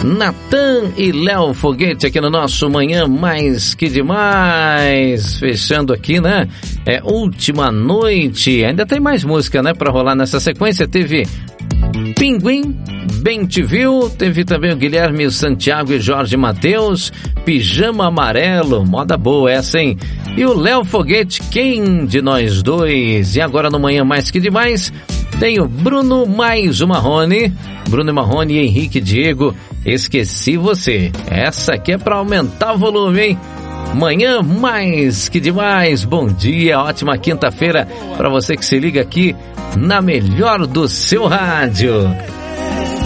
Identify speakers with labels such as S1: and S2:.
S1: Natan e Léo Foguete aqui no nosso Manhã Mais Que Demais. Fechando aqui, né? Última Noite. Ainda tem mais música, né? Pra rolar nessa sequência. Teve Pinguim, Bem Te Viu. Teve também o Guilherme Santiago e Jorge Mateus. Pijama Amarelo. Moda boa essa, hein? E o Léo Foguete, Quem de Nós Dois? E agora no Manhã Mais Que Demais tem o Bruno mais o Marrone. Bruno Marrone e Henrique Diego, Esqueci Você. Essa aqui é pra aumentar o volume, hein? Manhã Mais Que Demais. Bom dia, ótima quinta-feira pra você que se liga aqui na melhor do seu rádio.